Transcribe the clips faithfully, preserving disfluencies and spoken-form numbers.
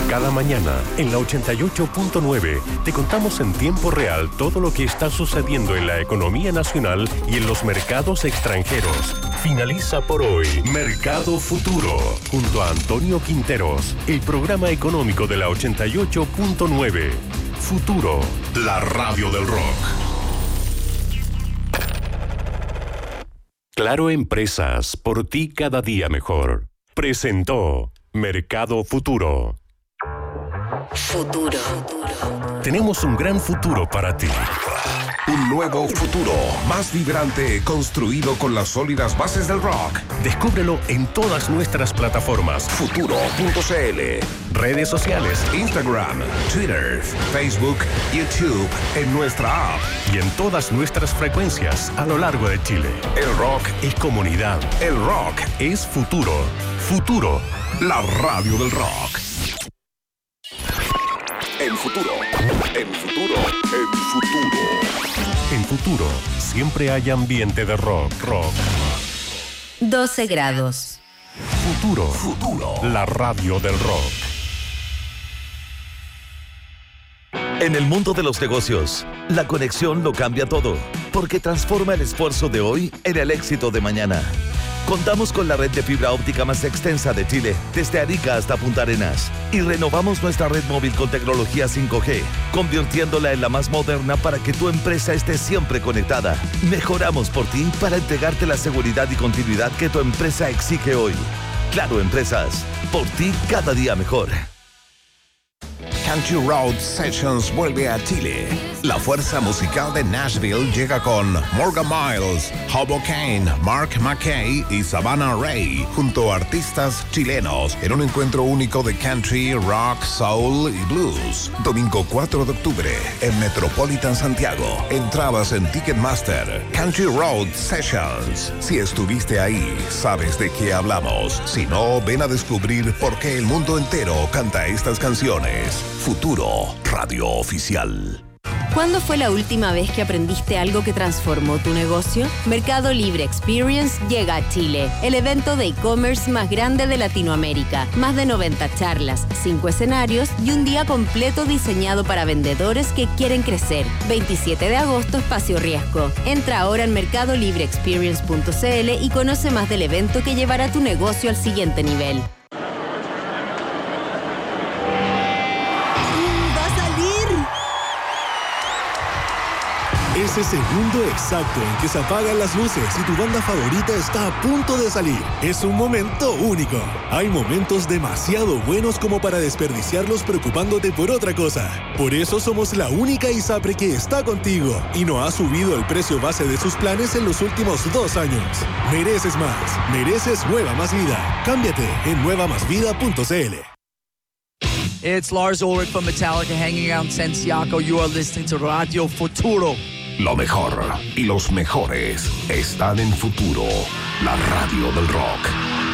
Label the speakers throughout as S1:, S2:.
S1: Cada mañana, en la ochenta y ocho punto nueve, te contamos en tiempo real todo lo que está sucediendo en la economía nacional y en los mercados extranjeros. Finaliza por hoy Mercado Futuro, junto a Antonio Quinteros, el programa económico de la ochenta y ocho punto nueve. Futuro, la radio del rock. Claro Empresas, por ti cada día mejor. Presentó Mercado Futuro.
S2: Futuro.
S1: Tenemos un gran futuro para ti.
S3: Un nuevo futuro, más vibrante, construido con las sólidas bases del rock.
S1: Descúbrelo en todas nuestras plataformas.
S3: Futuro punto c l,
S1: redes sociales,
S3: Instagram, Twitter, Facebook, YouTube, en nuestra app
S1: y en todas nuestras frecuencias a lo largo de Chile.
S3: El rock
S1: es comunidad.
S3: El rock
S1: es futuro. Futuro,
S3: la radio del rock. En futuro, en futuro, en futuro.
S1: En Futuro, siempre hay ambiente de rock, rock.
S2: doce grados.
S1: Futuro,
S3: futuro,
S1: la radio del rock.
S4: En el mundo de los negocios, la conexión lo cambia todo, porque transforma el esfuerzo de hoy en el éxito de mañana. Contamos con la red de fibra óptica más extensa de Chile, desde Arica hasta Punta Arenas. Y renovamos nuestra red móvil con tecnología cinco G, convirtiéndola en la más moderna para que tu empresa esté siempre conectada. Mejoramos por ti para entregarte la seguridad y continuidad que tu empresa exige hoy. Claro Empresas, por ti cada día mejor.
S3: Country Road Sessions vuelve a Chile. La fuerza musical de Nashville llega con Morgan Miles, Hobo Kane, Mark McKay y Savannah Ray, junto a artistas chilenos, en un encuentro único de country, rock, soul y blues. Domingo cuatro de octubre, en Metropolitan Santiago. Entradas en Ticketmaster. Country Road Sessions. Si estuviste ahí, sabes de qué hablamos. Si no, ven a descubrir por qué el mundo entero canta estas canciones. Futuro, radio oficial.
S2: ¿Cuándo fue la última vez que aprendiste algo que transformó tu negocio? Mercado Libre Experience llega a Chile, el evento de e-commerce más grande de Latinoamérica. Más de noventa charlas, cinco escenarios y un día completo diseñado para vendedores que quieren crecer. veintisiete de agosto, Espacio Riesgo. Entra ahora en mercado libre experience punto c l y conoce más del evento que llevará tu negocio al siguiente nivel.
S5: Ese segundo exacto en que se apagan las luces y tu banda favorita está a punto de salir. Es un momento único. Hay momentos demasiado buenos como para desperdiciarlos preocupándote por otra cosa. Por eso somos la única ISAPRE que está contigo y no ha subido el precio base de sus planes en los últimos dos años. Mereces más. Mereces Nueva Más Vida. Cámbiate en nueva más vida punto c l.
S6: It's Lars Ulrich from Metallica hanging out in Santiago. You are listening to Radio Futuro.
S3: Lo mejor y los mejores están en Futuro, la radio del rock.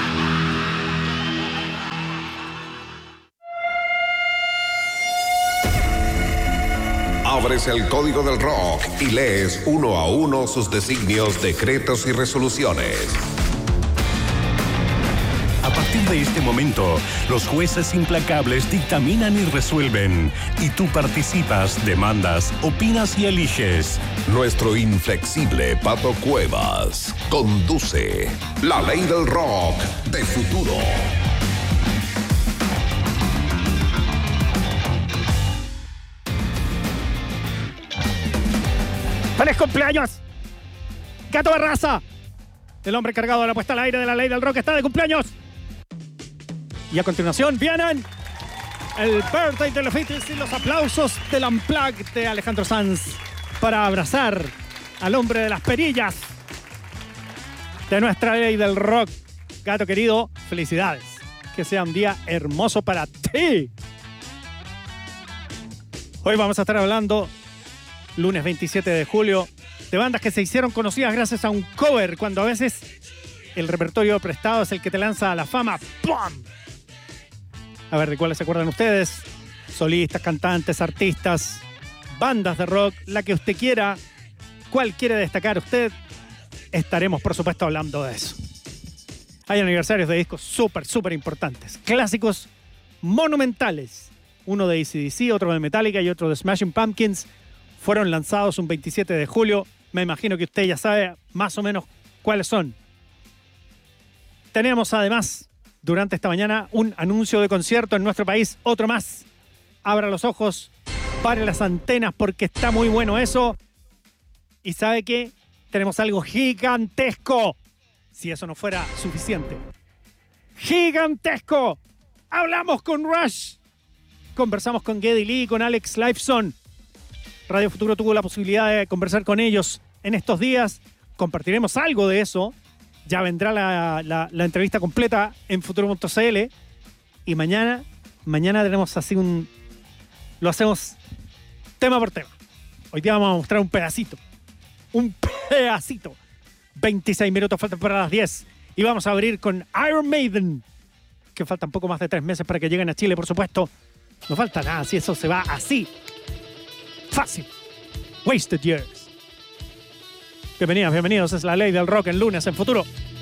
S3: Abres el código del rock y lees uno a uno sus designios, decretos y resoluciones.
S1: A partir de este momento, los jueces implacables dictaminan y resuelven. Y tú participas, demandas, opinas y eliges.
S3: Nuestro inflexible Pato Cuevas conduce la ley del rock de Futuro.
S7: ¡Feliz cumpleaños! ¡Gato Barraza! El hombre cargado de la puesta al aire de la ley del rock está de cumpleaños. Y a continuación vienen el birthday de los Beatles y los aplausos del Unplugged de Alejandro Sanz para abrazar al hombre de las perillas de nuestra ley del rock. Gato querido, felicidades. Que sea un día hermoso para ti. Hoy vamos a estar hablando, lunes veintisiete de julio, de bandas que se hicieron conocidas gracias a un cover, cuando a veces el repertorio prestado es el que te lanza a la fama. ¡Pum! A ver, ¿de cuáles se acuerdan ustedes? Solistas, cantantes, artistas, bandas de rock, la que usted quiera. ¿Cuál quiere destacar usted? Estaremos, por supuesto, hablando de eso. Hay aniversarios de discos súper, súper importantes. Clásicos monumentales, uno de A C D C, otro de Metallica y otro de Smashing Pumpkins, fueron lanzados un veintisiete de julio. Me imagino que usted ya sabe más o menos cuáles son. Tenemos además, durante esta mañana, un anuncio de concierto en nuestro país, otro más. Abra los ojos, pare las antenas porque está muy bueno eso. ¿Y sabe qué? Tenemos algo gigantesco. Si eso no fuera suficiente. ¡Gigantesco! Hablamos con Rush. Conversamos con Geddy Lee, con Alex Lifeson. Radio Futuro tuvo la posibilidad de conversar con ellos en estos días. Compartiremos algo de eso. Ya vendrá la, la, la entrevista completa en futuro punto c l. Y mañana, mañana tenemos así un... Lo hacemos tema por tema. Hoy día vamos a mostrar un pedacito. Un pedacito. veintiséis minutos faltan para las diez. Y vamos a abrir con Iron Maiden. Que faltan poco más de tres meses para que lleguen a Chile, por supuesto. No falta nada, si eso se va así. Fácil. Wasted Years. Bienvenidas, bienvenidos. Es la ley del rock en lunes en Futuro.